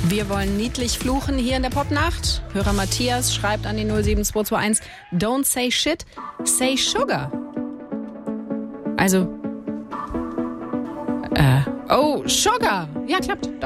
Wir wollen niedlich fluchen hier in der Popnacht. Hörer Matthias schreibt an die 07221, don't say shit, say sugar. Also, oh, sugar. Ja, klappt. Doch.